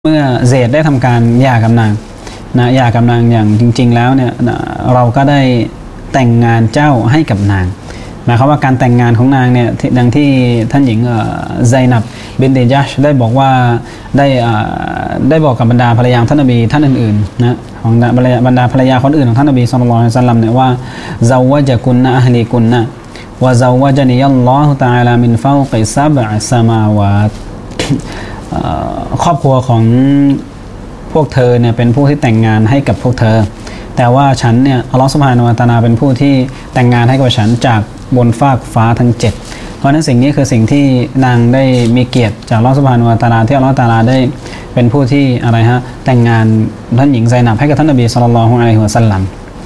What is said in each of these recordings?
เมื่อเซดได้ทำการหย่ากับนางหย่ากับนางอย่างจริงๆแล้วเนี่ยเราก็ได้แต่งงานเจ้าให้กับนางหมายความว่าการแต่งงานของนางเนี่ยดังที่ท่านหญิงไซนับบินติญัชได้บอกว่าได้บอกกับบรรดาภรรยาท่านนบีท่านอื่นๆนะของบรรดาภรรยาคนอื่นของท่านนบีศ็อลลัลลอฮุอะลัยฮิวะซัลลัมเนี่ยว่าซาวะจะกุนนะอะฮลีกุนนะวะซาวะจะนียัลลอฮุตะอาลามินฟาวกิซับอะซะมาวาตครอบครัวของพวกเธอเนี่ยเป็นผู้ที่แต่งงานให้กับพวกเธอแต่ว่าฉันเนี่ยอัลลอฮฺซุบฮานะฮูวะตะอาลาเป็นผู้ที่แต่งงานให้กับฉันจากบนฟากฟ้าทั้ง7เพราะฉะนั้นสิ่งนี้คือสิ่งที่นางได้มีเกียรติจากอัลลอฮฺซุบฮานะฮูวะตะอาลาที่อัลลอฮฺตะอาลาได้เป็นผู้ที่อะไรฮะแต่งงานท่านหญิงไซนับให้กับท่านนบีศ็อลลัลลอฮุอะลัยฮิวะซัลลัม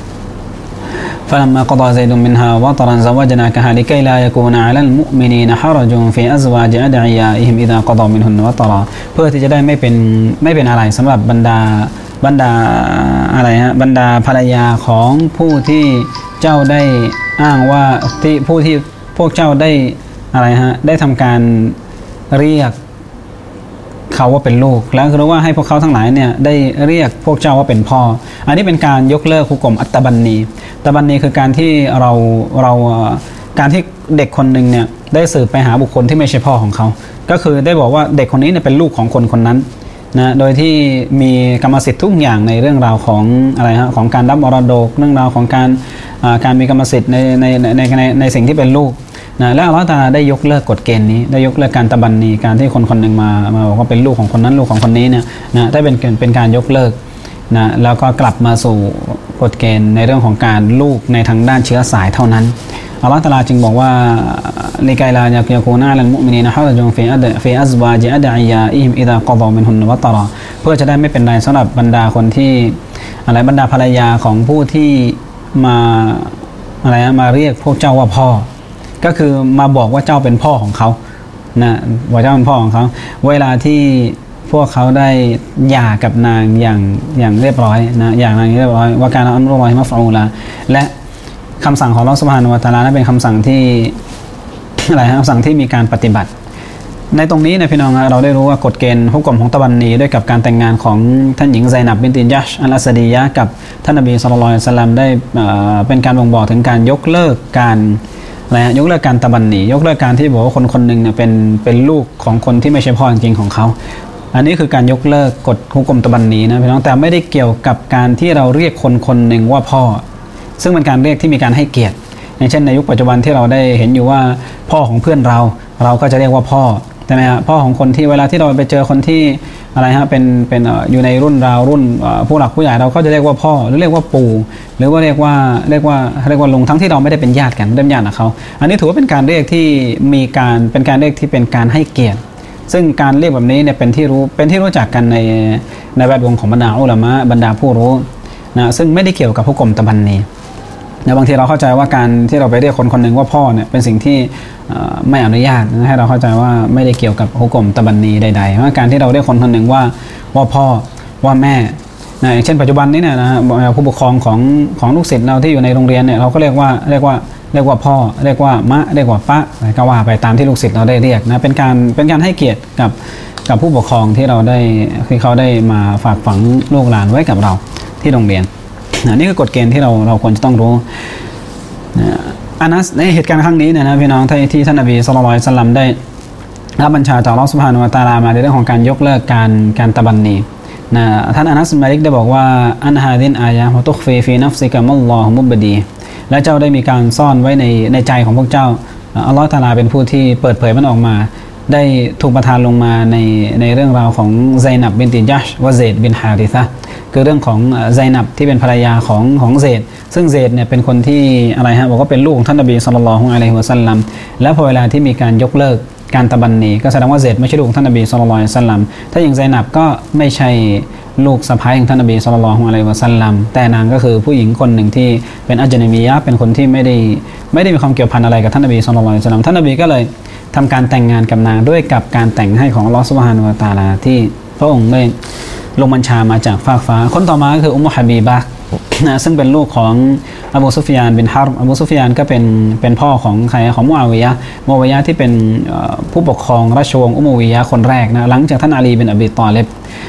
فلما قضى زيد منها وطرا زوجناكها لكي لا يكون على المؤمنين حرج في أزواج أدعيائهم إذا قضوا منهن وطرا เพื่อที่จะได้ไม่เป็นอะไรสำหรับบรรดาอะไรฮะบรรดาภรรยาของผู้ที่เจ้าได้อ้างว่าที่ผู้ที่พวกเจ้าได้อะไรฮะได้ทำการเรียกเขาว่าเป็นลูกแล้วคือว่าให้พวกเขาทั้งหลายเนี่ยได้เรียกพวกเจ้าว่าเป็นพ่ออันนี้เป็นการยกเลิกหุกมอัตตบันนีตะบันนีคือการที่เราการที่เด็กคนหนึ่งเนี่ยได้สืบไปหาบุคคลที่ไม่ใช่พ่อของเขาก็คือได้บอกว่าเด็กคนนี้เนี่ยเป็นลูกของคนคนนั้นนะโดยที่มีกรรมสิทธิ์ทุกอย่างในเรื่องราวของอะไรฮะของการรับมรดกเรื่องราวของการมีกรรมสิทธิ์ในสิ่งที่เป็นลูกนะและอัลเลาะห์ตะอาลาได้ยกเลิกกฎเกณฑ์นี้ได้ยกเลิกการตะบันนีการที่คนคนหนึ่งมาบอกว่าเป็นลูกของคนนั้นลูกของคนนี้เนี่ยนะได้เป็นการยกเลิกนะแล้วก็กลับมาสู่กฎเกณฑ์ในเรื่องของการลูกในทางด้านเชื้อสายเท่านั้นอัลเลาะห์ตะอาลาจึงบอกว่าลิกายลายะกูนาอัลมุอ์มินีนะฮะรจุนฟีอัซวาจิอัดอิยาอิฮิมอิซากัฎอมินฮุนวะตะรอเพื่อจะได้ไม่เป็นไรสำหรับบรรดาคนที่อะไรบรรดาภรรยาของผู้ที่มาอะไรมาเรียกพวกเจ้าว่าพ่อก็คือมาบอกว่าเจ้าเป็นพ่อของเขานะว่าเจ้าเป็นพ่อของเขาเวลาที่พวกเขาได้หย่ากับนางอย่างเรียบร้อยนะอย่างนางเรียบร้อยว่าการอัมรุลลอฮิมัฟอูลาและคำสั่งของอัลเลาะห์ซุบฮานะฮูวะตะอาลานั้นเป็นคำสั่งที่อะไรคำสั่งที่มีการปฏิบัติในตรงนี้นะพี่น้องเราได้รู้ว่ากฎเกณฑ์ฮุกมของตะบันนีด้วยกับการแต่งงานของท่านหญิงไซนับบินติญัชอัลอัสดียะห์กับท่านนบีศ็อลลัลลอฮุอะลัยฮิวะซัลลัมได้เป็นการบ่งบอกถึงการยกเลิกการยกเลิกการตะบันนียกเลิกการที่บอกว่าคนคนหนึ่งเนี่ยเป็นลูกของคนที่ไม่ใช่พ่อจริงๆของเขาอันนี้คือการยกเลิกกฎฮุกมตะบันนีนะพี่น้องแต่ไม่ได้เกี่ยวกับการที่เราเรียกคนคนหนึ่งว่าพ่อซึ่งเป็นการเรียกที่มีการให้เกียรติอย่างเช่นในยุคปัจจุบันที่เราได้เห็นอยู่ว่าพ่อของเพื่อนเราก็จะเรียกว่าพ่อใช่ไหมฮะพ่อของคนที่เวลาที่เราไปเจอคนที่อะไรฮะเป็นอยู่ในรุ่นผู้หลักผู้ใหญ่เราก็จะเรียกว่าพ่อหรือเรียกว่าปู่หรือว่าเรียกว่าลุงทั้งที่เราไม่ได้เป็นญาติกันไม่ได้เป็นญาติกับเขาอันนี้ถือว่าเป็นการเรียกที่เป็นการเรียกที่เป็นการให้เกียรติซึ่งการเรียกแบบนี้เนี่ยเป็นที่รู้จักกันในแวดวงของบรรดาอุลามะบรรดาผู้รู้นะซึ่งไม่ได้เกี่ยวกับฮุกมตะบันนีนะบางทีเราเข้าใจว่าการที่เราไปเรียกคนคนหนึ่งว่าพ่อเนี่ยเป็นสิ่งที่ไม่อนุญาตให้เราเข้าใจว่าไม่ได้เกี่ยวกับฮุกมตะบันนีใดๆว่าการที่เราเรียกคนคนหนึ่งว่าพ่อว่าแม่นะอย่างเช่นปัจจุบันนี้เนี่ยนะผู้ปกครองของลูกศิษย์เราที่อยู่ในโรงเรียนเนี่ยเราก็เรียกว่าพ่อเรียกว่ามะเรียกว่าป้าก็ว่าไปตามที่ลูกศิษย์เราได้เรียกนะเป็นการให้เกียรติกับผู้ปกครองที่เขาได้มาฝากฝังลูกหลานไว้กับเราที่โรงเรียนนี่คือกฎเกณฑ์ที่เราควรจะต้องรู้อานัสในเหตุการณ์ครั้งนี้นะพี่น้องที่ท่านนบีศ็อลลัลลอฮุอะลัยฮิวะซัลลัมได้รับบัญชาจากอัลเลาะห์ซุบฮานะฮูวะตะอาลามาในเรื่องของการยกเลิกการตะบันนีนะท่านอานัสมาลิกได้บอกว่าอันฮาดินอายะฮ์ตุคฟีฟีนัฟซิกะมัลลอฮุมุบดีและเจ้าได้มีการซ่อนไว้ในใจของพวกเจ้าอัลเลาะห์ตะอาลาเป็นผู้ที่เปิดเผยมันออกมาได้ถูกประทานลงมาในเรื่องราวของไซนับบินติญัชวะเซดบินฮาริซะห์คือเรื่องของไซนับที่เป็นภรรยาของเซดซึ่งเซดเนี่ยเป็นคนที่อะไรฮะบอกว่าเป็นลูกของท่านนบีศ็อลลัลลอฮุอะลัยฮิวะซัลลัมแล้วพอเวลาที่มีการยกเลิกการตะบันนีก็แสดงว่าเซดไม่ใช่ลูกของท่านนบีศ็อลลัลลอฮุอะลัยฮิวะซัลลัมถ้าอย่างไซนับก็ไม่ใช่ลูกสะใภ้ของท่านนบีศ็อลลัลลอฮุอะลัยฮิวะซัลลัมแต่นางก็คือผู้หญิงคนหนึ่งที่เป็นอัจญะมียะห์เป็นคนที่ไม่ได้มีความเกี่ยวพันอะไรกับท่านนบีศ็อลลัลลอฮุอะลัยฮิวะซัลลัมท่านนบีก็เลยทำการแต่งงานกับนางด้วยกับการแต่งให้ของอัลเลาะห์ซุบฮานะฮูวะตะอาลาที่พระองค์ได้ลงบัญชามาจากฟากฟ้าคนต่อมาก็คืออุมมุฮะบีบะห์นะซึ่งเป็นลูกของอบูซุฟยานบินฮาร์บอบูซุฟยานก็เป็นพ่อของใครของมุอาวิยะห์ที่เป็นผู้ปกครองราชวงศ์อุมัยยะห์คนแรกนะหลังจากท่านอาลีบินอบีฏอลิบ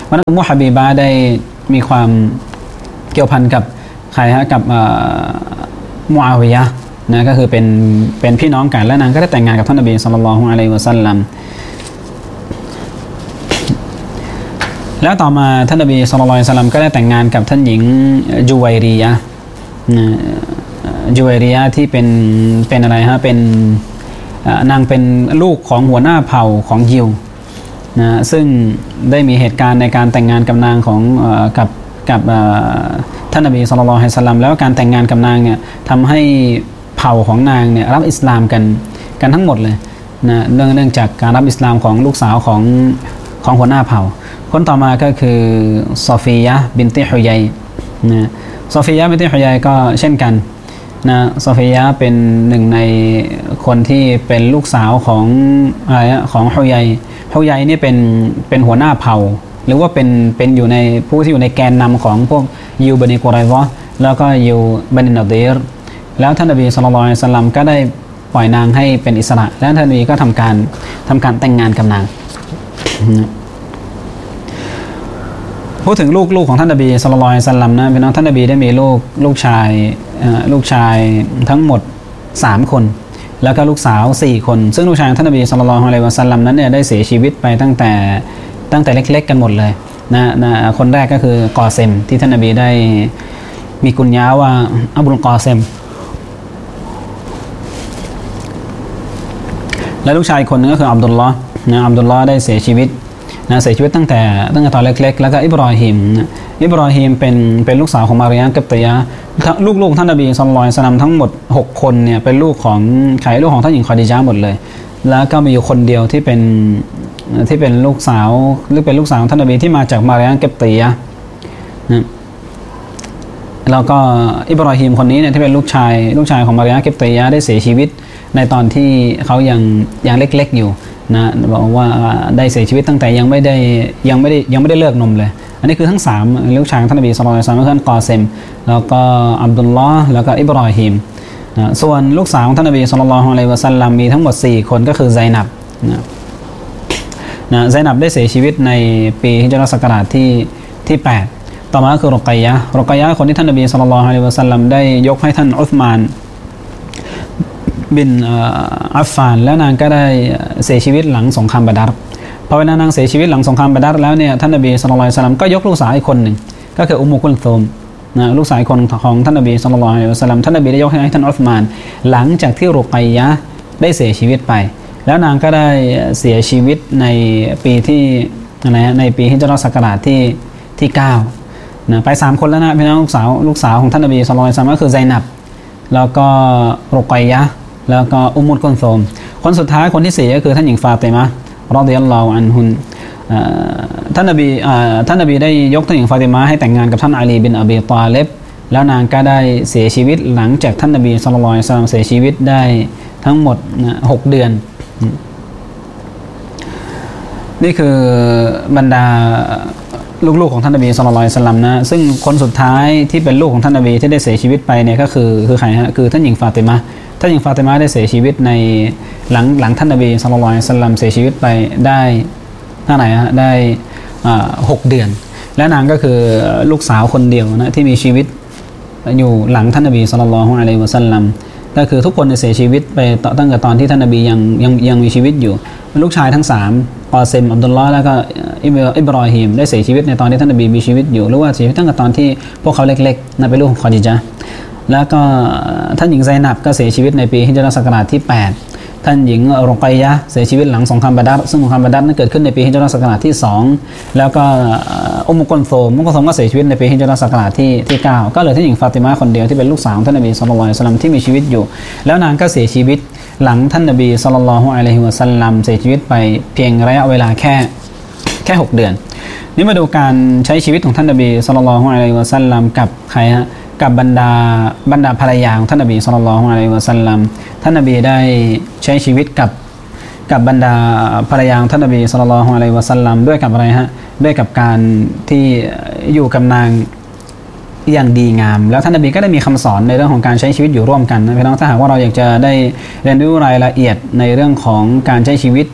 วันนั้นอุมมุฮะบีบะได้มีความเกี่ยวพันกับใครฮะกับมุอาวิยะห์นะก็คือเป็นพี่น้องกันและนางก็ได้แต่งงานกับท่านนบีศ็อลลัลลอฮุอะลัยฮิวะซัลลัมแล้วต่อมาท่านนบีศ็อลลัลลอฮุอะลัยฮิวะซัลลัมก็ได้แต่งงานกับท่านหญิงจุวัยรียะห์จุวัยรียะห์ที่เป็นอะไรฮะเป็นนางเป็นลูกของหัวหน้าเผ่าของยิวนะซึ่งได้มีเหตุการณ์ในการแต่งงานกับนางของกับท่านนบีศ็อลลัลลอฮุอะลัยฮิวะซัลลัมแล้วการแต่งงานกับนางเนี่ยทำให้เผ่าของนางเนี่ยรับอิสลามกันทั้งหมดเลยนะเนื่องจากการรับอิสลามของลูกสาวของหัวหน้าเผ่าคนต่อมาก็คือซอฟียะห์บินติฮุยัยนะซอฟียะห์บินติฮุยัยก็เช่นกันนะซอฟียะห์เป็นหนึ่งในคนที่เป็นลูกสาวของอะไรของฮุยัยนี่เป็นหัวหน้าเผ่าหรือว่าเป็นอยู่ในผู้ที่อยู่ในแกนนำของพวกยิวบันิกุไรซะห์แล้วก็ยิวบันินอดีรแล้วท่านนบีศ็อลลัลลอฮุอะลัยฮิวะซัลลัมก็ได้ปล่อยนางให้เป็นอิสระแล้วท่านนบีก็ทำการแต่งงานกับนางพูดถึงลูกของท่านนบีศ็อลลัลลอฮุอะลัยฮิวะซัลลัมนะพี่น้องท่านนบีได้มีลูกชายทั้งหมด3คนแล้วก็ลูกสาว4คนซึ่งลูกชายท่านนบีศ็อลลัลลอฮุอะลัยฮิวะซัลลัมนั้นเนี่ยได้เสียชีวิตไปตั้งแต่เล็กๆกันหมดเลยนะคนแรกก็คือกอเซมที่ท่านนบีได้มีกุญยาว่าอับุลกอเซมและลูกชายคนนึงก็คืออับดุลลอฮ์นะอับดุลลอฮ์ได้เสียชีวิตตั้งแต่ตอนเล็กๆแล้วก็อิบรอฮิมเป็นลูกสาวของมาริยะห์กัปติยะห์ลูกท่านนบีศ็อลลัลลอฮุอะลัยฮิวะซัลลัมทั้งหมด6คนเนี่ยเป็นลูกของลูกของท่านหญิงคอดีญะห์หมดเลยแล้วก็มีอยู่คนเดียวที่เป็นลูกสาวหรือเป็นลูกสาวของท่านนบีที่มาจากมาริยะห์กัปติยะห์นะแล้วก็อิบรอฮิมคนนี้เนี่ยที่เป็นลูกชายของมาริยะห์กัปติยะห์ได้เสียชีวิตในตอนที่เขายังเล็กๆอยู่นะบอกว่าได้เสียชีวิตตั้งแต่ยังไม่ได้เลิกนมเลยอันนี้คือทั้ง3ลูกชายของท่านนบีศ็อลลัลลอฮุอะลัยฮิวะซัลลัมก็คือกอเซมแล้วก็อับดุลลอฮ์แล้วก็อิบรอฮิมนะส่วนลูกสาวของท่านนบีศ็อลลัลลอฮุอะลัยฮิวะซัลลัมมีทั้งหมด4คนก็คือไซนับไซนับได้เสียชีวิตในปีฮิจเราะห์ศักราชที่8ต่อมาคือรุกัยยะห์คนที่ท่านนบีศ็อลลัลลอฮุอะลัยฮิวะซัลลัมได้ยกให้ท่านอุษมานบินอัฟฟานแล้วนางก็ได้เสียชีวิตหลังสงครามบะดัรพอเวลานางเสียชีวิตหลังสงครามบะดัรแล้วเนี่ยท่านนบีศ็อลลัลลอฮุอะลัยฮิวะซัลลัมก็ยกลูกสาวอีกคนหนึ่งก็คืออุมมุกุลซุมนะลูกสาวคนของท่านนบีศ็อลลัลลอฮุอะลัยฮิวะซัลลัมท่านนบีได้ยกให้ท่านอุษมานหลังจากที่รุกัยยะห์ได้เสียชีวิตไปแล้วนางก็ได้เสียชีวิตในปีที่อะไรในปีฮิจเราะห์ศักราชที่9นะไป3คนแล้วนะพี่น้องลูกสาวของท่านนบีศ็อลลัลลอฮุอะลัยฮิวะซัลลัมก็คือไซนับแล้วก็รุกัยยะห์แล้วก็อุมมุลกุลซุมคนสุดท้ายคนที่4ก็คือท่านหญิงฟาติมะห์รอฎิยัลลอฮุอันฮุนท่านนบีได้ยกท่านหญิงฟาติมะห์ให้แต่งงานกับท่านอาลีบินอบีฏอลิบแล้วนางก็ได้เสียชีวิตหลังจากท่านนบีศ็อลลัลลอฮุอะลัยฮิวะซัลลัมเสียชีวิตได้ทั้งหมด6 เดือนนี่คือบรรดาลูกๆของท่านนบีศ็อลลัลลอฮุอะลัยฮิวะซัลลัมนะซึ่งคนสุดท้ายที่เป็นลูกของท่านนบีที่ได้เสียชีวิตไปเนี่ยก็คือใครฮะคือท่านหญิงฟาติมะห์ได้เสียชีวิตในหลังท่านนบีศ็อลลัลลอฮุอะลัยฮิวะซัลลัมเสียชีวิตไปได้เท่าไหร่ฮะได้6 เดือนและนางก็คือลูกสาวคนเดียวนะที่มีชีวิตอยู่หลังท่านนบีศ็อลลัลลอฮุอะลัยฮิวะซัลลัมก็คือทุกคนเสียชีวิตไปตั้งแต่ตอนที่ท่านนบียังมีชีวิตอยู่ลูกชายทั้ง3กอเซมอับดุลลอฮ์แล้วก็อิบรอฮิมได้เสียชีวิตในตอนที่ท่านนบีมีชีวิตอยู่หรือว่าเสียชีวิตตั้งแต่ตอนที่พวกเขาเล็กๆนั่นเป็นลูกของคอดีญะห์แล้วก็ท่านหญิงไซนับก็เสียชีวิตในปีฮิจเราะห์ศักราชที่8ท่านหญิงรุกัยยะห์เสียชีวิตหลังสงครามบะดัรซึ่งสงครามบะดัรนั้นเกิดขึ้นในปีฮิจเราะห์ศักราชที่2แล้วก็อุมมุกุลซุมก็เสียชีวิตในปีฮิจเราะห์ศักราชที่9ก็เหลือท่านหญิงฟาติมะห์คนเดียวที่เป็นลูกสาวของท่านนบีศ็อลลัลลอฮุอะลัยฮิวะซัลลัมที่มีชีวิตอยู่แล้วนางก็เสียชีวิตหลังท่านนบีศ็อลลัลลอฮุอะลัยฮิวะซัลลัมเสียชีวิตไปเพียงระยะเวลาแค่6 เดือนนี่มาดูการใช้ชีวิตของท่านนบีศ็อลลัลลอฮุอะลัยฮิวะซัลลัมกับใครฮะกับบรรดาภรรยาของท่านนบีศ็อลลัลลอฮุอะลัยฮิวะซัลลัมท่านนบีได้ใช้ชีวิตกับบรรดาภรรยาของท่านนบีศ็อลลัลลอฮุอะลัยฮิวะซัลลัมด้วยกับอะไรฮะด้วยกับการที่อยู่กับนางอย่างดีงามแล้วท่านนบีก็ได้มีคำสอนในเรื่องของการใช้ชีวิตอยู่ร่วมกันนะพี่น้องถ้าหากว่าเราอยากจะได้เรียนรู้รายละเอียดในเรื่องของการใช้ชีวิต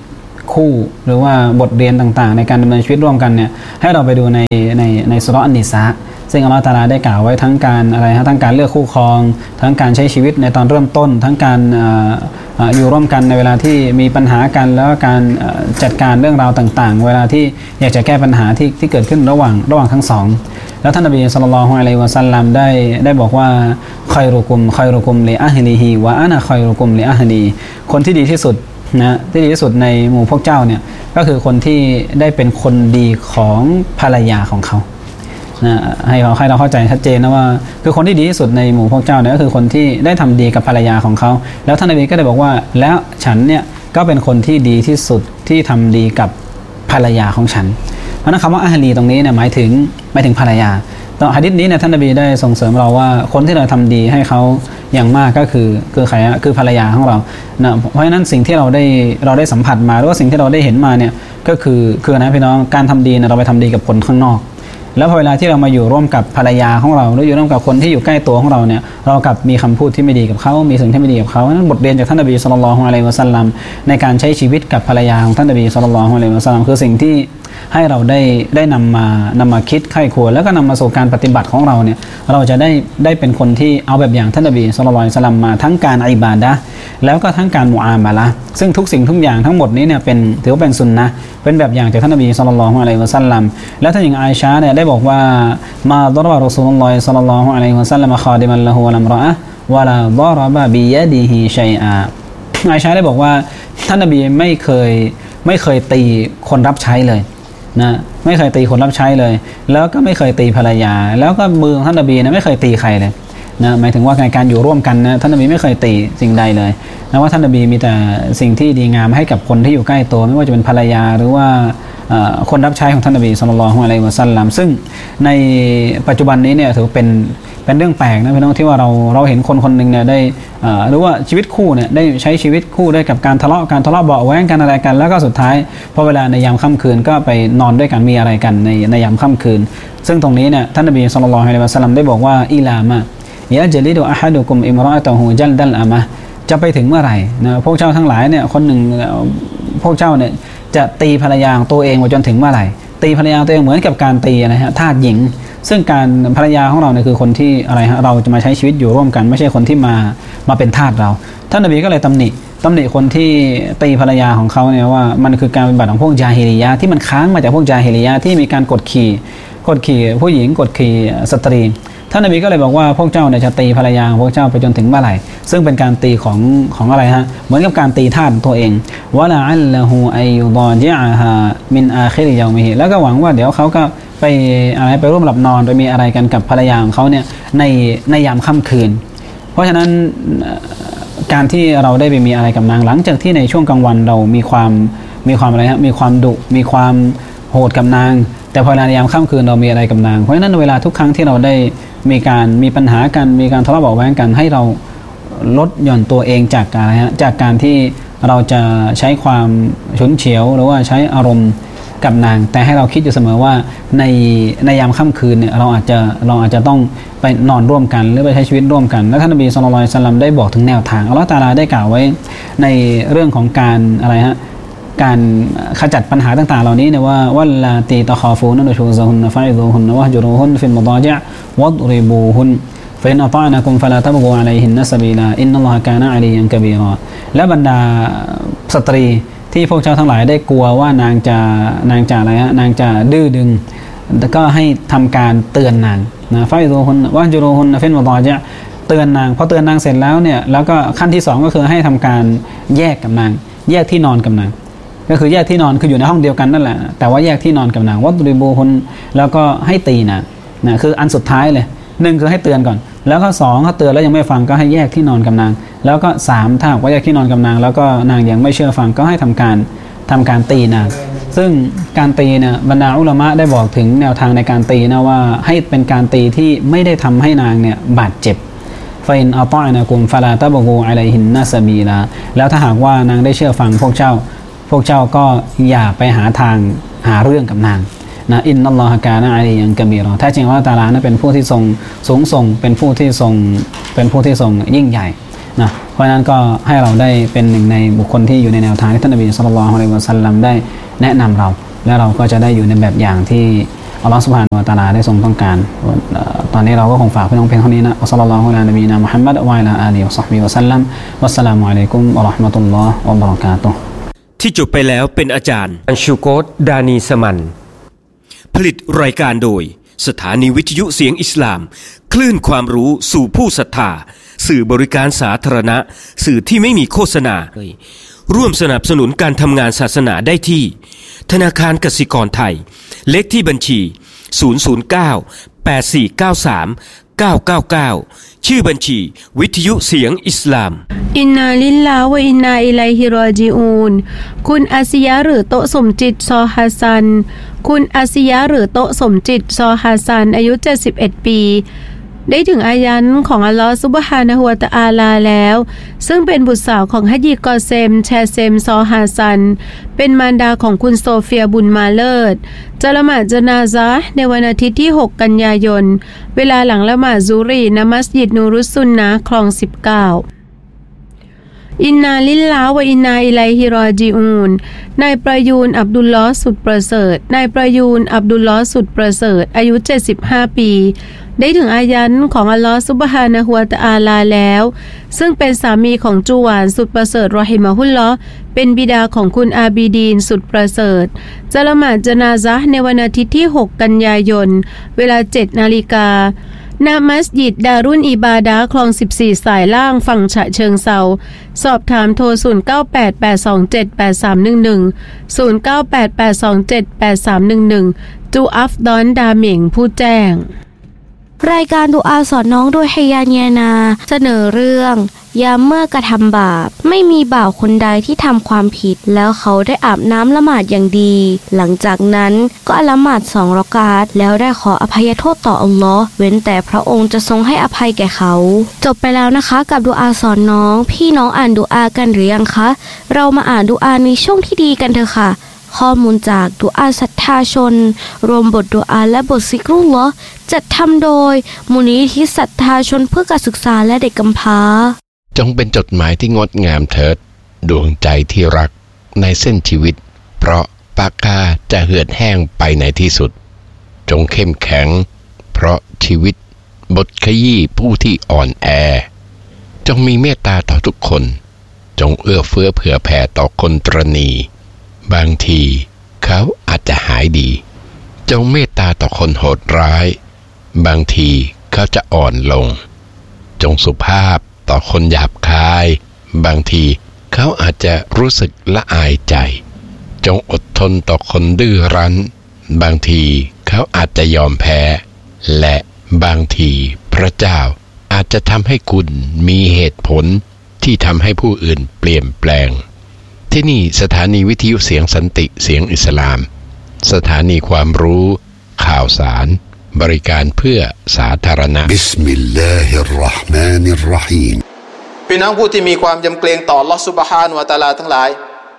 คู่หรือว่าบทเรียนต่างๆในการดำเนินชีวิตร่วมกันเนี่ยให้เราไปดูในสุเราะห์อันนิสาซึ่งอัลเลาะห์ตะอาลาได้กล่าวไว้ทั้งการอะไรฮะทั้งการเลือกคู่ครองทั้งการใช้ชีวิตในตอนเริ่มต้นทั้งการอยู่ร่วมกันในเวลาที่มีปัญหากันแล้วการจัดการเรื่องราวต่างๆเวลาที่อยากจะแก้ปัญหาที่เกิดขึ้นระหว่างทั้งสองแล้วท่านนบีศ็อลลัลลอฮุอะลัยฮิวะซัลลัมได้บอกว่าคอยรุกุมลิอะฮลิฮิวะอะนะคอยรุกุมลิอะฮลีคนที่ดีที่สุดนะที่ดีที่สุดในหมู่พวกเจ้าเนี่ยก็คือคนที่ได้เป็นคนดีของภรรยาของเขานะให้เราเข้าใจชัดเจนนะว่าคือคนที่ดีที่สุดในหมู่พวกเจ้าเนี่ยก็คือคนที่ได้ทำดีกับภรรยาของเขาแล้วท่านนบีก็ได้บอกว่าแล้วฉันเนี่ยก็เป็นคนที่ดีที่สุดที่ทำดีกับภรรยาของฉันเพราะนั้นคำว่าอะฮลีตรงนี้เนี่ยหมายถึงภรรยาตอนหะดีษนี้เนี่ยท่านนบีได้ส่งเสริมเราว่าคนที่เราทำดีให้เขาอย่างมากก็คือใครคือภรรยาของเรานะเพราะฉะนั้นสิ่งที่เราได้สัมผัสมาหรือว่าสิ่งที่เราได้เห็นมาเนี่ยก็คือนะพี่น้องการทำดีเนี่ยเราไปทำดีกับคนข้างนอกแล้วพอเวลาที่เรามาอยู่ร่วมกับภรรยาของเราหรืออยู่ร่วมกับคนที่อยู่ใกล้ตัวของเราเนี่ยเรากับมีคำพูดที่ไม่ดีกับเขามีสิ่งที่ไม่ดีกับเขานั้นบทเรียนจากท่านนบีศ็อลลัลลอฮุอะลัยฮิวะซัลลัมในการใช้ชีวิตกับภรรยาของท่านนบีศ็อลลัลลอฮุอะลัยฮิวะซัลลัมคือสิ่งที่ให้เราได้นำมาคิดไข้ควรแล้วก็นำมาสู่การปฏิบัติของเราเนี่ยเราจะได้เป็นคนที่เอาแบบอย่างท่านนบีศ็อลลัลลอฮุอะลัยฮิวะซัลลัมมาทั้งการอิบาดะห์แล้วก็ทั้งการมุอามาละห์ซึ่งทุกสิ่งทุกอย่างทั้งหมดนี้เนี่ยถือว่าเป็นสุนนะห์เป็นแบบอย่างจากท่านนบีศ็อลลัลลอฮุอะลัยฮิวะซัลลัมและท่านหญิงอาอิชะห์เนี่ยได้บอกว่ามาดะรบะรอซูลุลลอฮิศ็อลลัลลอฮุอะลัยฮิวะซัลลัมคอดิมันละฮูวะลัมรออะฮ์วะลาดะรบะบิยะดิฮิชัยอาอาอิชะห์ได้บอกว่าท่านนบีไม่เคยตีคนรับใช้เลยนะไม่เคยตีคนรับใช้เลยแล้วก็ไม่เคยตีภรรยาแล้วก็มือของท่านนบีนะไม่เคยตีใครเลยนะหมายถึงว่าในการอยู่ร่วมกันนะท่านนบีไม่เคยตีสิ่งใดเลยนะว่าท่านนบีมีแต่สิ่งที่ดีงามให้กับคนที่อยู่ใกล้ตัวไม่ว่าจะเป็นภรรยาหรือว่าคนรับใช้ของท่านนบีศ็อลลัลลอฮุอะลัยฮิวะซัลลัมซึ่งในปัจจุบันนี้เนี่ยถือเป็นเรื่องแปลกนะพี่น้องที่ว่าเราเห็นคนหนึ่งเนี่ยได้หรือว่าชีวิตคู่เนี่ยได้ใช้ชีวิตคู่ได้กับการทะเลาะเบาะแว้งกันอะไรกันแล้วก็สุดท้ายพอเวลาในยามค่ำคืนก็ไปนอนด้วยกันมีอะไรกันในยามค่ำคืนซึ่งตรงนี้เนี่ยท่านนบีศ็อลลัลลอฮุอะลัยฮิวะซัลลัมได้บอกว่าอิลามะยะจลิดุอะฮัดุกุมอิมรออะตะฮูจัลดัลอะมะจะไปถึงเมื่อไหร่นะพวกเจ้าทั้งหลายเนี่ยคนหนึ่งพวกเจ้าเนี่ยจะตีภรรยาของตัวเองไปจนถึงเมื่อไหร่ตีภรรยาตัวเองเหมือนกับการตีนะฮะทาสหญิงซึ่งการภรรยาของเราเนี่ยคือคนที่อะไรฮะเราจะมาใช้ชีวิตอยู่ร่วมกันไม่ใช่คนที่มาเป็นทาสเราท่านนบีก็เลยตำหนิคนที่ตีภรรยาของเขาเนี่ยว่ามันคือการปฏิบัติของพวกญาฮิลิยะห์ที่มันค้างมาจากพวกญาฮิลิยะห์ที่มีการกดขี่ผู้หญิงกดขี่สตรีท่านนบีก็เลยบอกว่าพวกเจ้าเนี่ยจะตีภรรยาของพวกเจ้าไปจนถึงเมื่อไหร่ซึ่งเป็นการตีของอะไรฮะเหมือนกับการตีทาสตัวเองวะลาอัลละฮูอัยยุฎอญิอะฮามินอาคิริยอมิฮิแล้วก็หวังว่าเดี๋ยวเขาก็ไปร่วมหลับนอนไปมีอะไรกันกับภรรยาของเขาเนี่ยในยามค่ำคืนเพราะฉะนั้นการที่เราได้ไปมีอะไรกับนางหลังจากที่ในช่วงกลางวันเรามีความอะไรฮะมีความดุมีความโหดกับนางแต่พอในยามค่ำคืนเรามีอะไรกับนางเพราะฉะนั้นเวลาทุกครั้งที่เราได้มีปัญหากันมีการทะเลาะเบาะแว้งกันให้เราลดหย่อนตัวเองจากอะไรฮะจากการที่เราจะใช้ความฉุนเฉียวหรือว่าใช้อารมณ์กับนางแต่ให้เราคิดอยู่เสมอว่าในยามค่ำคืนเนี่ยเราอาจจะต้องไปนอนร่วมกันหรือไปใช้ชีวิตร่วมกันแล้วท่านนบีศ็อลลัลลอฮุอะลัยฮิวะซัลลัมได้บอกถึงแนวทางอัลเลาะห์ตะอาลาได้กล่าวไว้ในเรื่องของการอะไรฮะการขจัดปัญหาต่างๆเหล่านี้เนี่ยว่าวัลลาตีตะคอฟูนนุชูซะฮุนฟะอิซุฮุนวะฮจุรุฮุนฟิลมุฎอญิอวัดริบูฮุนฟะอินอะฏอนะกุมฟะลาตะบกูอะลัยฮินนะซะบีลาอินนัลลอฮะกานะอะลียันกะบีรอและบรรดาสตรีที่พวกเจ้าทั้งหลายได้กลัวว่านางจะอะไรฮะนางจะดื้อดึงก็ให้ทำการเตือนนางนะฟะอิซุฮุนวะฮจุรุฮุนฟิลมุฎอญิอเตือนนางพอเตือนนางเสร็จแล้วเนี่ยแล้วก็ขั้นที่2ก็คือให้ทำการแยกกับนางแยกที่นอนกับนางก็คือแยกที่นอนคืออยู่ในห้องเดียวกันนั่นแหละแต่ว่าแยกที่นอนกับนางวัดริบูฮุนแล้วก็ให้ตีนะคืออันสุดท้ายเลย1คือให้เตือนก่อนแล้วก็2ถ้าเตือนแล้วยังไม่ฟังก็ให้แยกที่นอนกับนางแล้วก็3ถ้าว่าแยกที่นอนกับนางแล้วก็นางยังไม่เชื่อฟังก็ให้ทำการตีนางซึ่งการตีเนี่ยบรรดาอุลามะได้บอกถึงแนวทางในการตีนะว่าให้เป็นการตีที่ไม่ได้ทำให้นางเนี่ยบาดเจ็บฟาอินอัฏอนะกุมฟะลาตะบกูอะลัยฮินนะซะบีลาแล้วถ้าหากว่านางได้เชื่อฟังพวกเจ้าก็อย่าไปหาเรื่องกับนางนะอินนัลลอฮะกานะอะลียันกะบีรอแท้จริงอัลเลาะห์ตะอาลานั้นเป็นผู้ที่ทรงสูงส่งเป็นผู้ที่ทรงยิ่งใหญ่นะเพราะฉะนั้นก็ให้เราได้เป็นหนึ่งในบุคคลที่อยู่ในแนวทางที่ท่านนบีศ็อลลัลลอฮุอะลัยฮิวะซัลลัมได้แนะนำเราและเราก็จะได้อยู่ในแบบอย่างที่อัลลอฮฺซุบฮานะฮูวะตะอาลาได้ทรงต้องการตอนนี้เราก็คงฝากพี่น้องเพียงเท่านี้นะอัสสลามุอะลัยนบีนะมุฮัมมัดวะอะลาอาลีฮิวะศอฮบิฮิวะซัลลัมวัสสลามุอะลัยกุมวะเราะห์มะตุลลอฮ์วะบะเราะกาตุฮ์ที่จบไปแล้วเป็นอาจารย์อัญชูโกตดานีสมันผลิตรายการโดยสถานีวิทยุเสียงอิสลามคลื่นความรู้สู่ผู้ศรัทธาสื่อบริการสาธารณะสื่อที่ไม่มีโฆษณาร่วมสนับสนุนการทำงานศาสนาได้ที่ธนาคารกสิกรไทยเลขที่บัญชี009-8493-999ชื่อบัญชีวิทยุเสียงอิสลามอินนาลิลลาฮ์วะอินนาอิลัยฮิรอญิอูนคุณอาซิยะหรือโตสมจิตซอฮัสซันคุณอาซิยะหรือโตสมจิตซอฮัสซันอายุ71ปีได้ถึงอายันของอัลลอฮฺซุบฮานะฮูวะตะอาลาแล้วซึ่งเป็นบุตรสาวของฮัจญีกอเซมแชเซมซอฮาซันเป็นมารดาของคุณโซเฟียบุญมาเลิศจะละหมาดญะนาซะห์ในวันอาทิตย์ที่6กันยายนเวลาหลังละหมาดซุฮรีณมัสยิดนูรุสซุนนะห์คลอง19อินนาลิลลาฮ์วะอินนาอิลัยฮิรอญิอูนนายประยูนอับดุลลอฮ์สุดประเสริฐนายประยูนอับดุลลอฮ์สุดประเสริฐอายุ75ปีได้ถึงอายันของอัลลอฮฺซุบฮานะฮูวะตะอาลาแล้วซึ่งเป็นสามีของจูหวานสุดประเสริฐรอฮิมะฮุลลอฮ์เป็นบิดาของคุณอาบีดีนสุดประเสริฐจะละหมาดญะนาซะห์ในวันอาทิตย์ที่6กันยายนเวลา 7 นาฬิกาณมัสยิดดารุนอิบาดะห์คลอง14สายล่างฝั่งฉะเชิงเทราสอบถามโทร0988278311 0988278311จูอัฟดอนดาเหม่งผู้แจ้งรายการดุอาสอนน้องโดยฮิยาเนียนาเสนอเรื่องยามเมื่อกระทำบาปไม่มีบ่าวคนใดที่ทำความผิดแล้วเขาได้อาบน้ำละหมาดอย่างดีหลังจากนั้นก็ละหมาด2 รอกาตแล้วได้ขออภัยโทษต่ออัลลอฮ์เว้นแต่พระองค์จะทรงให้อภัยแก่เขาจบไปแล้วนะคะกับดุอาสอนน้องพี่น้องอ่านดุอากันหรือยังคะเรามาอ่านดุอาในช่วงที่ดีกันเถอะค่ะข้อมูลจากดุอาศรัทธาชนรวมบทดุอาและบทซิกรุลลอฮ์จัดทำโดยมูลนิธิศรัทธาชนเพื่อการศึกษาและเด็กกำพร้าจงเป็นจดหมายที่งดงามเถิดดวงใจที่รักในเส้นชีวิตเพราะปากกาจะเหือดแห้งไปในที่สุดจงเข้มแข็งเพราะชีวิตบทขยี้ผู้ที่อ่อนแอจงมีเมตตาต่อทุกคนจงเอื้อเฟื้อเผื่อแผ่ต่อคนตรณีบางทีเขาอาจจะหายดีจงเมตตาต่อคนโหดร้ายบางทีเขาจะอ่อนลงจงสุภาพต่อคนหยาบคายบางทีเขาอาจจะรู้สึกละอายใจจงอดทนต่อคนดื้อรั้นบางทีเขาอาจจะยอมแพ้และบางทีพระเจ้าอาจจะทำให้คุณมีเหตุผลที่ทำให้ผู้อื่นเปลี่ยนแปลงที่นี่สถานีวิทยุเสียงสันติเสียงอิสลามสถานีความรู้ข่าวสารบริการเพื่อสาธารณะบิสมิลลาฮิรเราะห์มานิรเราะฮีมพี่น้องผู้ที่มีความยำเกรงต่ออัลเลาะห์ซุบฮานะฮูวะตะอาลาทั้งหลาย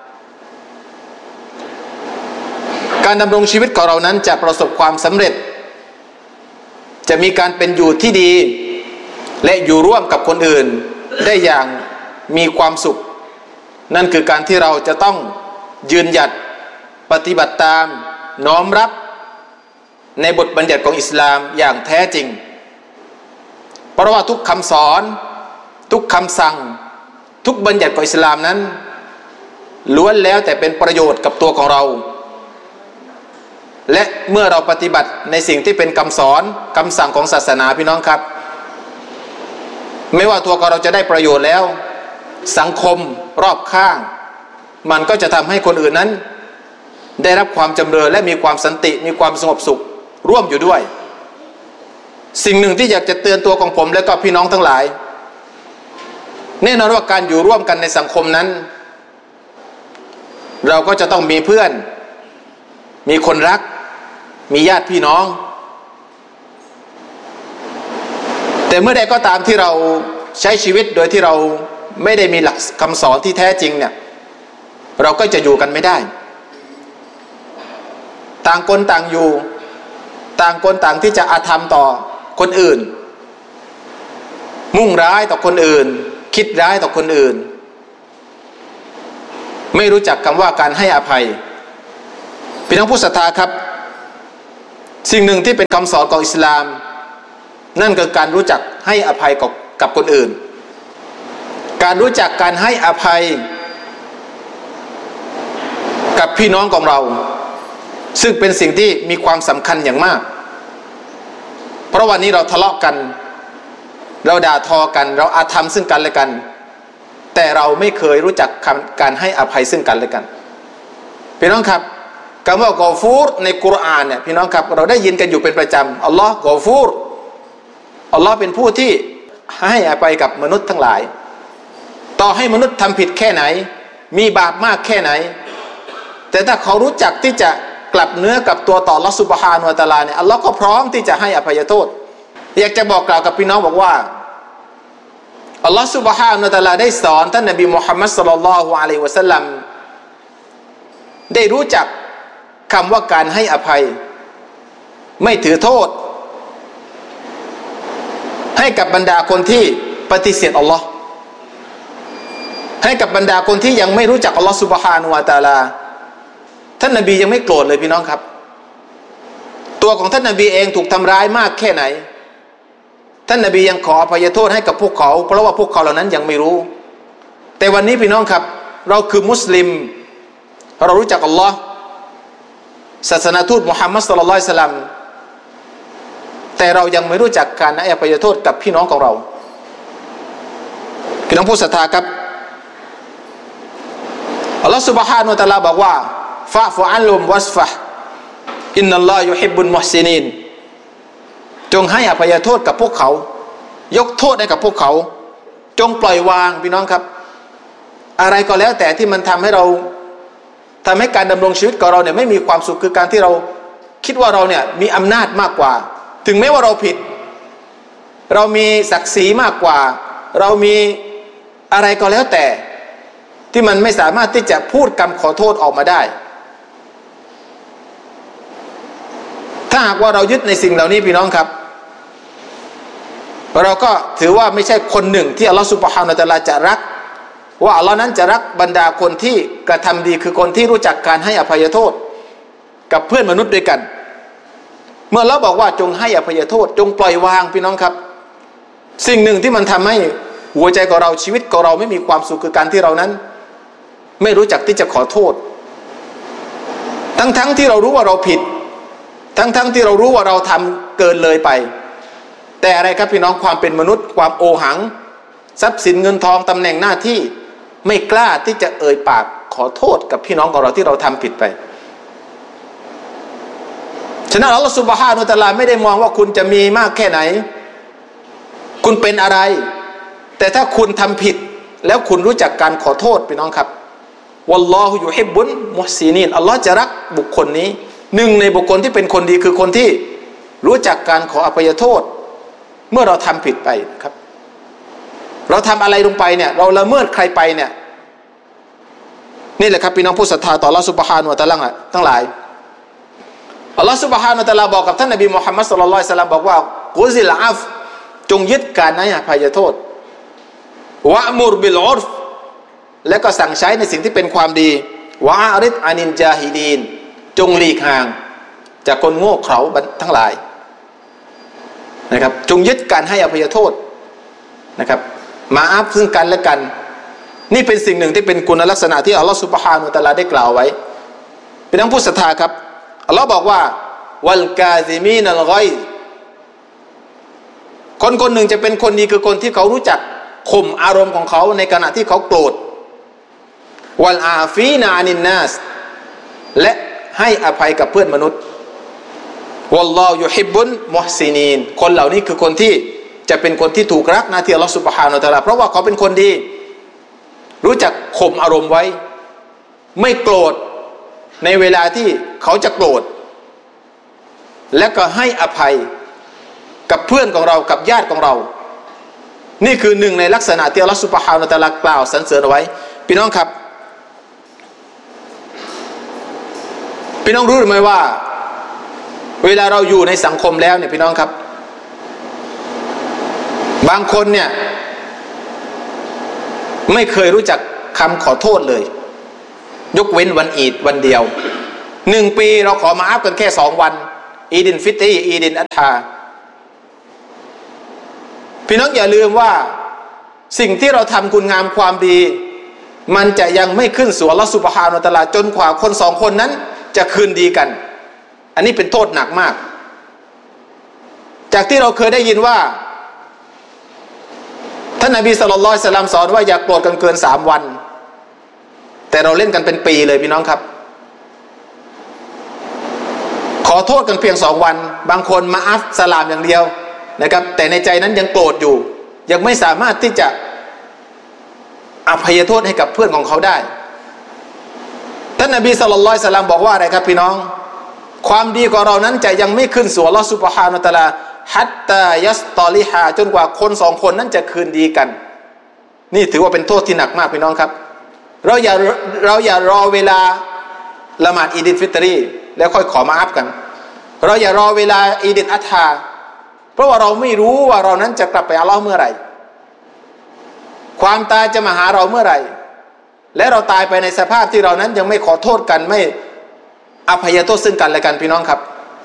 การดำรงชีวิตของเรานั้นจะประสบความสำเร็จจะมีการเป็นอยู่ที่ดีและอยู่ร่วมกับคนอื่นได้อย่างมีความสุขนั่นคือการที่เราจะต้องยืนหยัดปฏิบัติตามน้อมรับในบทบัญญัติของอิสลามอย่างแท้จริงเพราะว่าทุกคำสอนทุกคำสั่งทุกบัญญัติของอิสลามนั้นล้วนแล้วแต่เป็นประโยชน์กับตัวของเราและเมื่อเราปฏิบัติในสิ่งที่เป็นคำสอนคำสั่งของศาสนาพี่น้องครับไม่ว่าตัวของเราจะได้ประโยชน์แล้วสังคมรอบข้างมันก็จะทำให้คนอื่นนั้นได้รับความจำเริญและมีความสันติมีความสงบสุขร่วมอยู่ด้วยสิ่งหนึ่งที่อยากจะเตือนตัวของผมและก็พี่น้องทั้งหลายแน่นอนว่าการอยู่ร่วมกันในสังคมนั้นเราก็จะต้องมีเพื่อนมีคนรักมีญาติพี่น้องแต่เมื่อใดก็ตามที่เราใช้ชีวิตโดยที่เราไม่ได้มีหลักคำสอนที่แท้จริงเนี่ยเราก็จะอยู่กันไม่ได้ต่างคนต่างอยู่ต่างคนต่างที่จะอาธรรมต่อคนอื่นมุ่งร้ายต่อคนอื่นคิดร้ายต่อคนอื่นไม่รู้จักคำว่าการให้อภัยพี่น้องผู้ศรัทธาครับสิ่งหนึ่งที่เป็นคำสอนของอิสลามนั่นคือการรู้จักให้อภัยกับคนอื่นการรู้จักการให้อภัยกับพี่น้องของเราซึ่งเป็นสิ่งที่มีความสำคัญอย่างมากเพราะวันนี้เราทะเลาะกันเราด่าทอกันเราอาธรรมซึ่งกันและกันแต่เราไม่เคยรู้จักการให้อภัยซึ่งกันและกันพี่น้องครับคำว่ากอฟูรในกุรอานเนี่ยพี่น้องครับเราได้ยินกันอยู่เป็นประจำอัลลอฮ์กอฟูรอัลลอฮ์เป็นผู้ที่ให้อภัยกับมนุษย์ทั้งหลายต่อให้มนุษย์ทำผิดแค่ไหนมีบาปมากแค่ไหนแต่ถ้าเขารู้จักที่จะกลับเนื้อกลับตัวต่ออัลลอฮ์ซุบฮานะฮูวะตะอาลาเนี่ยอัลลอฮ์ก็พร้อมที่จะให้อภัยโทษอยากจะบอกกล่าวกับพี่น้องบอกว่าอัลลอฮ์ซุบฮานะฮูวะตะอาลาได้สอนท่านนบีมุฮัมมัดศ็อลลัลลอฮุอะลัยฮิวะซัลลัมได้รู้จักคำว่าการให้อภัยไม่ถือโทษให้กับบรรดาคนที่ปฏิเสธอัลลอฮ์ให้กับบรรดาคนที่ยังไม่รู้จักอัลลอฮ์ซุบฮานะฮูวะตะอาลาท่านนบียังไม่โกรธเลยพี่น้องครับตัวของท่านนบีเองถูกทำร้ายมากแค่ไหนท่านนบียังขออภัยโทษให้กับพวกเขาเพราะว่าพวกเขาเหล่านั้นยังไม่รู้แต่วันนี้พี่น้องครับเราคือมุสลิมเรารู้จักอัลลอฮ์ศาสนาทูตมุฮัมมัดศ็อลลัลลอฮุอะลัยฮิวะซัลลัมแต่เรายังไม่รู้จักการให้อภัยโทษกับพี่น้องของเราพี่น้องผู้ศรัทธาครับอัลลอฮ์ซุบฮานะฮูวะตะอาลาบอกว่าฟะฟุอันลุมวัสฟะอินนัลลอฮยุฮิบบุลมุฮซินีนจงให้อภัยโทษกับพวกเขายกโทษให้กับพวกเขาจงปล่อยวางพี่น้องครับอะไรก็แล้วแต่ที่มันทำให้การดำรงชีวิตของเราเนี่ยไม่มีความสุขคือการที่เราคิดว่าเราเนี่ยมีอำนาจมากกว่าถึงแม้ว่าเราผิดเรามีศักดิ์ศรีมากกว่าเรามีอะไรก็แล้วแต่ที่มันไม่สามารถที่จะพูดคำขอโทษออกมาได้ถ้าหากว่าเรายึดในสิ่งเหล่านี้พี่น้องครับเราก็ถือว่าไม่ใช่คนหนึ่งที่อัลลอฮฺซุบฮานะฮูวะตะอาลาจะรักว่าอัลลอฮ์นั้นจะรักบรรดาคนที่กระทำดีคือคนที่รู้จักการให้อภัยโทษกับเพื่อนมนุษย์ด้วยกันเมื่อเราบอกว่าจงให้อภัยโทษจงปล่อยวางพี่น้องครับสิ่งหนึ่งที่มันทำให้หัวใจของเราชีวิตของเราไม่มีความสุขคือการที่เรานั้นไม่รู้จักที่จะขอโทษทั้งที่เรารู้ว่าเราผิดทั้งที่เรารู้ว่าเราทำเกินเลยไปแต่อะไรครับพี่น้องความเป็นมนุษย์ความโอหังทรัพย์สินเงินทองตำแหน่งหน้าที่ไม่กล้าที่จะเอ่ยปากขอโทษกับพี่น้องของเราที่เราทำผิดไปฉะนั้นอัลลอฮฺซุบฮานะฮูวะตะอาลาไม่ได้มองว่าคุณจะมีมากแค่ไหนคุณเป็นอะไรแต่ถ้าคุณทำผิดแล้วคุณรู้จักการขอโทษพี่น้องครับวัลลอฮุยุฮิบบุลมุฮซินีนอัลลอฮ์จะรักบุคคลนี้หนึ่งในบุคคลที่เป็นคนดีคือคนที่รู้จักการขออภัยโทษเมื่อเราทำผิดไปครับเราทำอะไรลงไปเนี่ยเราละเมิดใครไปเนี่ยนี่แหละครับพี่น้องผู้ศรัทธาต่ออัลลอฮฺซุบฮานะฮูวะตะอาลาทั้งหลายอัลลอฮฺซุบฮานะฮูวะตะอาลาบอกกับท่านนบีมุฮัมมัดศ็อลลัลลอฮุอะลัยฮิวะซัลลัมบอกว่ากุซิลอัฟจงยึดการให้อภัยโทษวะมุรบิลอุรฟและก็สั่งใช้ในสิ่งที่เป็นความดีวะอาริดอานินจาฮิดีนจงหลีกห่างจากคนโง่เขลาทั้งหลายนะครับจงยึดการให้อภัยโทษนะครับมาอัพซึ่งกันและกันนี่เป็นสิ่งหนึ่งที่เป็นคุณลักษณะที่อัลลอฮฺซุบฮานะฮูวะตะอาลาได้กล่าวไว้เป็นทั้งผู้ศรัทธาครับอัลลอฮฺบอกว่าวัลกาซิมีนัลฆอยคนหนึ่งจะเป็นคนดีคือคนที่เขารู้จักข่มอารมณ์ของเขาในขณะที่เขาโกรธวัลอาฟีนาอานินนัสและให้อภัยกับเพื่อนมนุษย์วัลลอฮุยุฮิบบุลมุฮซินีนคนเหล่านี้คือคนที่จะเป็นคนที่ถูกรักนะที่อัลลอฮฺซุบฮานะฮูวะตะอาลาเพราะว่าเขาเป็นคนดีรู้จักข่มอารมณ์ไว้ไม่โกรธในเวลาที่เขาจะโกรธและก็ให้อภัยกับเพื่อนของเรากับญาติของเรานี่คือหนึ่งในลักษณะที่อัลลอฮฺซุบฮานะฮูวะตะอาลากล่าวสรรเสริญเอาไว้พี่น้องครับพี่น้องรู้หรือไม่ว่าเวลาเราอยู่ในสังคมแล้วเนี่ยพี่น้องครับบางคนเนี่ยไม่เคยรู้จักคำขอโทษเลยยกเว้นวันอีดวันเดียว1 ปีเราขอมาอัพกันแค่2 วันอีดินฟิตรีอีดินอัฏฐาพี่น้องอย่าลืมว่าสิ่งที่เราทำคุณงามความดีมันจะยังไม่ขึ้นสู่อัลเลาะห์ซุบฮานะฮูวะตะอาลาจนกว่าคน2 คนนั้นจะคืนดีกันอันนี้เป็นโทษหนักมากจากที่เราเคยได้ยินว่าท่านนบีศ็อลลัลลอฮุอะลัยฮิวะซัลลัมสอนว่าอย่าโกรธกันเกิน3 วันแต่เราเล่นกันเป็นปีเลยพี่น้องครับขอโทษกันเพียง2 วันบางคนมาอัฟสลามอย่างเดียวนะครับแต่ในใจนั้นยังโกรธอยู่ยังไม่สามารถที่จะอภัยโทษให้กับเพื่อนของเขาได้ท่านนบีศ็อลลัลลอฮุอะลัยฮิวะซัลลัมบอกว่าอะไรครับพี่น้องความดีของเรานั้นจะยังไม่ขึ้นสู่อัลเลาะห์ซุบฮานะฮูวะตะอาลาฮัตตายัสตอลิฮาจนกว่าคน2 คนนั้นจะคืนดีกันนี่ถือว่าเป็นโทษที่หนักมากพี่น้องครับเราอย่ารอเวลาละหมาดอีดินฟิตรีแล้วค่อยขอมาอัพกันเราอย่ารอเวลาอีดินอัฏฐาเพราะว่าเราไม่รู้ว่าเรานั้นจะกลับไปอัลเลาะห์เมื่อไหร่ความตายจะมาหาเราเมื่อไหร่และเราตายไปในสภาพที่เรานั้นยังไม่ขอโทษกันไม่อภัยโทษซึ่งกันและกันพี่น้องครับ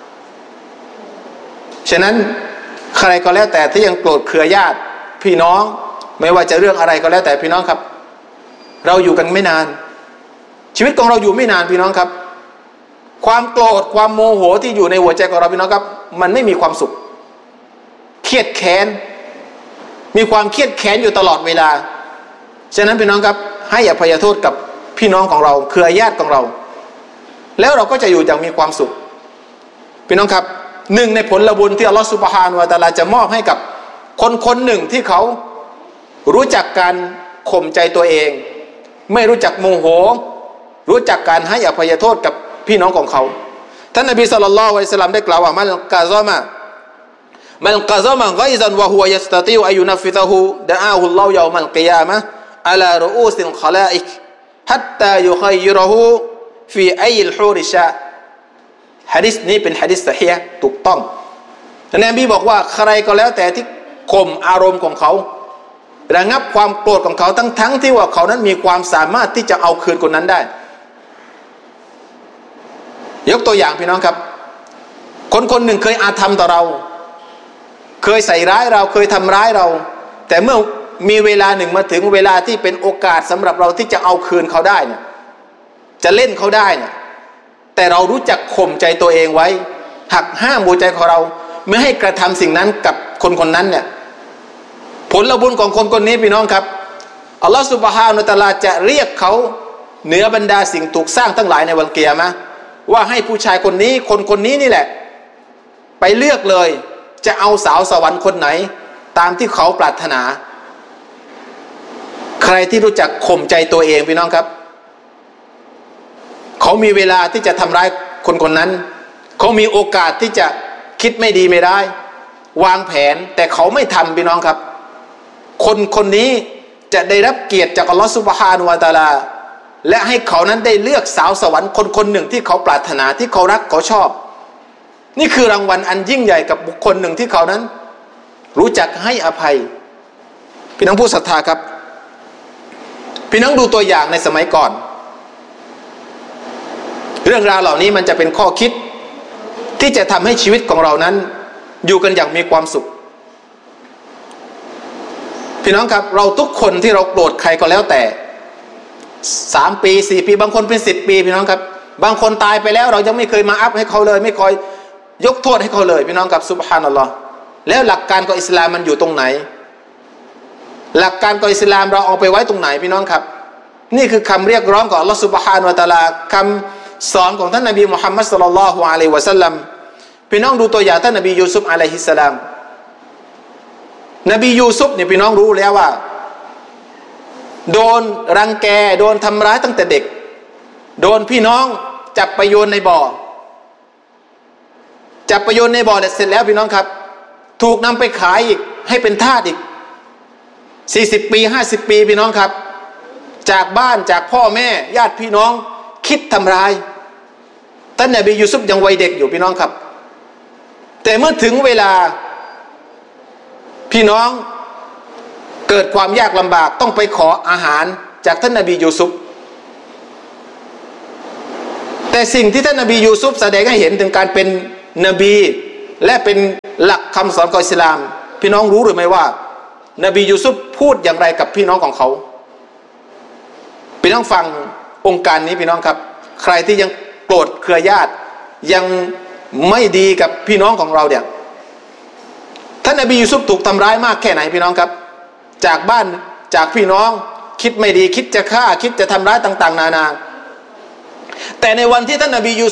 ฉะนั้นใครก็แล้วแต่ที่ยังโกรธเคืองญาติพี่น้องไม่ว่าจะเรื่องอะไรก็แล้วแต่พี่น้องครับเราอยู่กันไม่นานชีวิตของเราอยู่ไม่นานพี่น้องครับความโกรธความโมโหที่อยู่ในหัวใจของเราพี่น้องครับมันไม่มีความสุขเครียดแค้นมีความเครียดแค้นอยู่ตลอดเวลาฉะนั้นพี่น้องครับให้อภัยโทษกับพี่น้องของเราเครือญาติของเราแล้วเราก็จะอยู่อย่างมีความสุขพี่น้องครับหนึ่งในผลบุญที่อัลลอฮฺซุบฮานะฮูวะตะอาลาจะมอบให้กับคนหนึ่งที่เขารู้จักการข่มใจตัวเองไม่รู้จักโมโหรู้จักการให้อภัยโทษกับพี่น้องของเขาท่านนบีศ็อลลัลลอฮุอะลัยฮิวะซัลลัมได้กล่าวว่ามันกะซะมะฆอยซันวะฮุวะยัสตะติอุอัยยุนัฟฟิซะฮูดะอาฮุลลอฮุยอมัลกิยามะฮ์อะลารุอูซิลคอลาอิกฮัตตายุคัยยิรฮูฟีอัยลฮูริชะหะดีษนี้เป็นหะดีษซอฮีฮ์ถูกต้องนบีบอกว่าใครก็แล้วแต่ที่ข่มอารมณ์ของเขาระงับความโกรธของเขาทั้งที่ว่าเขานั้นมีความสามารถที่จะเอาคืนคนนั้นได้ยกตัวอย่างพี่น้องครับคนหนึ่งเคยอาธรรมต่อเราเคยใส่ร้ายเราเคยทำร้ายเราแต่เมื่อมีเวลาหนึ่งมาถึงเวลาที่เป็นโอกาสสำหรับเราที่จะเอาคืนเขาได้เนี่ยจะเล่นเขาได้เนี่ยแต่เรารู้จักข่มใจตัวเองไว้หักห้ามหัวใจของเราไม่ให้กระทำสิ่งนั้นกับคนนั้นเนี่ยผลบุญของคนนี้พี่น้องครับอัลลอฮฺซุบฮานะฮูวะตะอาลาจะเรียกเขาเหนือบรรดาสิ่งถูกสร้างทั้งหลายในวันกิยามะฮ์ว่าให้ผู้ชายคนนี้คนนี้นี่แหละไปเลือกเลยจะเอาสาวสวรรค์คนไหนตามที่เขาปรารถนาใครที่รู้จักข่มใจตัวเองพี่น้องครับเขามีเวลาที่จะทำร้ายคนนั้นเขามีโอกาสที่จะคิดไม่ดีไม่ได้วางแผนแต่เขาไม่ทำพี่น้องครับคนนี้จะได้รับเกียรติจากอัลลอฮฺซุบฮานะฮูวะตะอาลาและให้เขานั้นได้เลือกสาวสวรรค์คนหนึ่งที่เขาปรารถนาที่เขารักเขาชอบนี่คือรางวัลอันยิ่งใหญ่กับบุคคลหนึ่งที่เขานั้นรู้จักให้อภัยพี่น้องผู้ศรัทธาครับพี่น้องดูตัวอย่างในสมัยก่อนเรื่องราวเหล่านี้มันจะเป็นข้อคิดที่จะทำให้ชีวิตของเรานั้นอยู่กันอย่างมีความสุขพี่น้องครับเราทุกคนที่เราโกรธใครก็แล้วแต่3 ปี4 ปีบางคนเป็น10 ปีพี่น้องครับบางคนตายไปแล้วเรายังไม่เคยมาอัพให้เขาเลยไม่คอยยกโทษให้เขาเลยพี่น้องครับซุบฮานัลลอฮ์แล้วหลักการของอิสลามมันอยู่ตรงไหนหลักการของอิสลามเราเอาไปไว้ตรงไหนพี่น้องครับนี่คือคำเรียกร้องของอัลลอฮ์ซุบฮานะฮูวะตะอาลาคำสอนของท่านนบีมุฮัมมัดศ็อลลัลลอฮุอะลัยฮิวะซัลลัมพี่น้องดูตัวอย่างท่านนบียูซุฟอะลัยฮิสสลามนบียูซุฟเนี่ยพี่น้องรู้แล้วว่าโดนรังแกโดนทำร้ายตั้งแต่เด็กโดนพี่น้องจับไปโยนในบ่อจับไปโยนในบ่อเสร็จแล้วพี่น้องครับถูกนำไปขายอีกให้เป็นทาสอีก40 ปี50 ปีพี่น้องครับจากบ้านจากพ่อแม่ญาติพี่น้องคิดทำร้ายท่านนบียูซุฟยังวัยเด็กอยู่พี่น้องครับแต่เมื่อถึงเวลาพี่น้องเกิดความยากลำบากต้องไปขออาหารจากท่านนบียูซุฟแต่สิ่งที่ท่านนบียูซุฟแสดงให้เห็นถึงการเป็นนบีและเป็นหลักคำสอนของอิสลามพี่น้องรู้หรือไม่ว่านบียูซุฟพูดอย่างไรกับพี่น้องของเขาพี่น้องฟังองค์การนี้พี่น้องครับใครที่ยังโกรธเครือญาติยังไม่ดีกับพี่น้องของเราเนี่ยท่านนบียูซุฟถูกทำร้ายมากแค่ไหนพี่น้องครับจากบ้านจากพี่น้องคิดไม่ดีคิดจะฆ่าคิดจะทำร้ายต่างๆนานาแต่ในวันที่ท่านนบียู